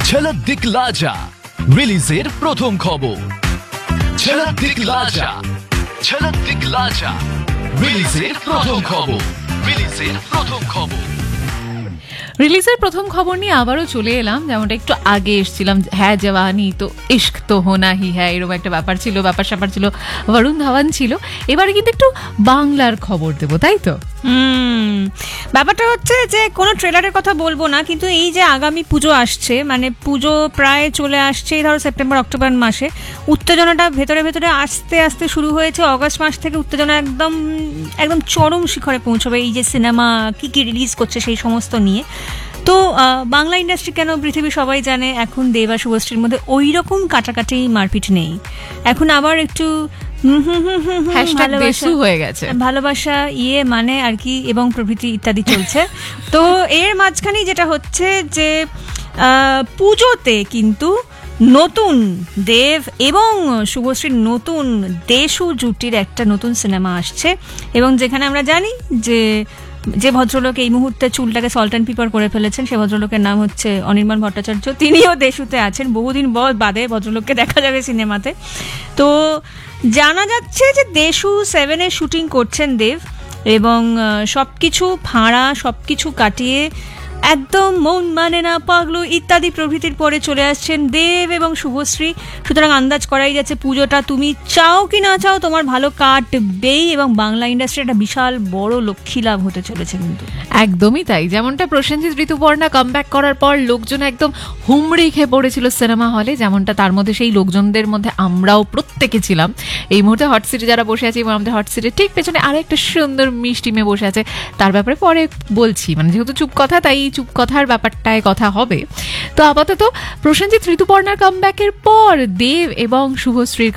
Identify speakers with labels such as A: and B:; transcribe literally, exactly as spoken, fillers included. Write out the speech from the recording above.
A: ঝলক দিখলা যা রিলিজের প্রথম খবর। ঝলক দিখলা যা ঝলক দিখলা যা রিলিজের প্রথম খবর রিলিজের প্রথম খবর
B: রিলিজের প্রথম খবর নিয়ে আবারও চলে এলাম, যেমনটা একটু আগে এসেছিলাম। হ্যাঁ জওয়ানি তো ইশক তো হোনা হি হ্যাঁ, এরকম একটা ব্যাপার ছিল, ব্যাপার স্যাপার ছিল, বরুণ ধাওয়ান ছিল। এবারে কিন্তু একটু বাংলার খবর দেবো, তাই তো?
C: হুম ব্যাপারটা হচ্ছে যে কোনো ট্রেলারের কথা বলবো না, কিন্তু এই যে আগামী পুজো আসছে, মানে পুজো প্রায় চলে আসছে, ধরো সেপ্টেম্বর অক্টোবর মাসে উত্তেজনাটা ভেতরে ভেতরে আস্তে আস্তে শুরু হয়েছে। অগস্ট মাস থেকে উত্তেজনা একদম একদম চরম শিখরে পৌঁছবে, এই যে সিনেমা কি কি রিলিজ করছে সেই সমস্ত নিয়ে। তো বাংলা ইন্ডাস্ট্রি কেন পৃথিবী সবাই জানে, এখন দেব আর শুভশ্রীর মধ্যে ওই রকম কাটাকাটি মারপিট নেই, এখন আবার একটু
B: হয়ে গেছে
C: ভালোবাসা ইয়ে মানে আর কি এবং প্রভৃতি ইত্যাদি চলছে। তো এর মাঝখানে যেটা হচ্ছে যে পুজোতে কিন্তু নতুন দেব এবং শুভশ্রীর নতুন দেশু জুটির একটা নতুন সিনেমা আসছে, এবং যেখানে আমরা জানি যে যে ভদ্রলোক এই মুহূর্তে চুলটাকে সল্ট অ্যান্ড পিপার করে ফেলেছেন, সে ভদ্রলোকের নাম হচ্ছে অনির্বাণ ভট্টাচার্য। তিনিও দেশুতে আছেন, বহুদিন বাদে ভদ্রলোককে দেখা যাবে সিনেমাতে। তো জানা যাচ্ছে যে দেশু সেভেনের শুটিং করছেন দেব, এবং সব কিছু ফাঁড়া সব কিছু কাটিয়ে একদম মন মানে না পাগলু ইত্যাদি প্রভৃতির পরে চলে আসছেন দেব এবং শুভশ্রী। সুতরাং আন্দাজ করাই যাচ্ছে পুজোটা তুমি চাও কি না চাও তোমার ভালো কাটবেই, এবং বাংলা ইন্ডাস্ট্রি একটা বিশাল বড় লক্ষ্মী লাভ হতে চলেছে কিন্তু।
B: একদমই তাই, যেমনটা প্রসেনজিৎ ঋতুপর্ণা কামব্যাক করার পর লোকজন একদম হুমড়ি খেয়ে পড়েছিল সিনেমা হলে, যেমনটা তার মধ্যে সেই লোকজনদের মধ্যে আমরাও প্রত্যেকে ছিলাম। এই মুহূর্তে হট সিটে যারা বসে আছে এবং আমাদের হট সিটে ঠিক পেছনে আরো একটা সুন্দর মিষ্টি মেয়ে বসে আছে, তার ব্যাপারে পরে বলছি, মানে যেহেতু চুপ কথা তাই চুপ কথার ব্যাপারটায় কথা হবে। তো আপাতত প্রসেনজিৎ ঋতুপর্ণার কামব্যাকের পর দেব এবং শুভশ্রীর